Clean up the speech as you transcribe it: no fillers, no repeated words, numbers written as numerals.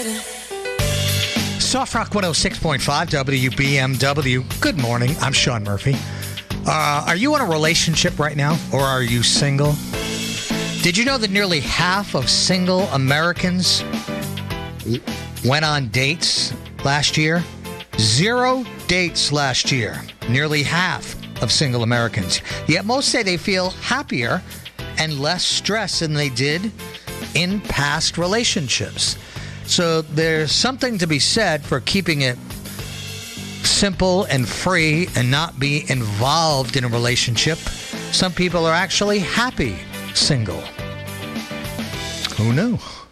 Soft Rock 106.5 WBMW. Good morning. I'm Sean Murphy. Are you in a relationship right now, or are you single? Did you know that nearly half of single Americans went on dates last year? 0 dates last year. Nearly half of single Americans. Yet most say they feel happier and less stressed than they did in past relationships. So there's something to be said for keeping it simple and free and not be involved in a relationship. Some people are actually happy single. Who knew?